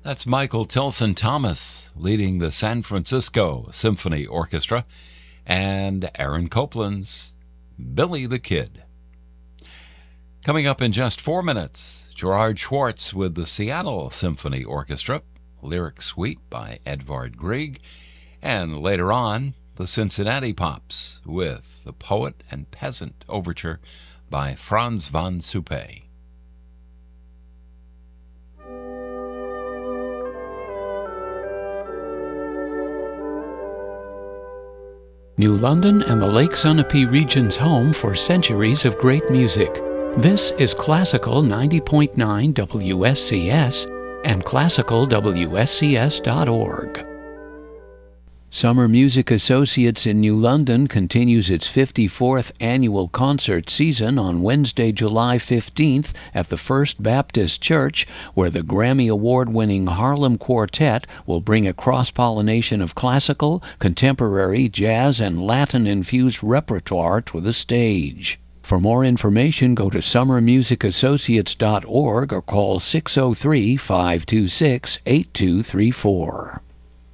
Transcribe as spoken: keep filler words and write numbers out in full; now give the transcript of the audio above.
That's Michael Tilson Thomas leading the San Francisco Symphony Orchestra and Aaron Copland's Billy the Kid. Coming up in just four minutes, Gerard Schwartz with the Seattle Symphony Orchestra, Lyric Suite by Edvard Grieg, and later on, the Cincinnati Pops with the Poet and Peasant Overture by Franz von Suppé. New London and the Lake Sunapee region's home for centuries of great music. This is Classical ninety point nine W S C S and classical W S C S dot org. Summer Music Associates in New London continues its fifty-fourth annual concert season on Wednesday, July fifteenth at the First Baptist Church, where the Grammy Award-winning Harlem Quartet will bring a cross-pollination of classical, contemporary, jazz, and Latin-infused repertoire to the stage. For more information, go to summer music associates dot org or call six oh three, five two six, eight two three four.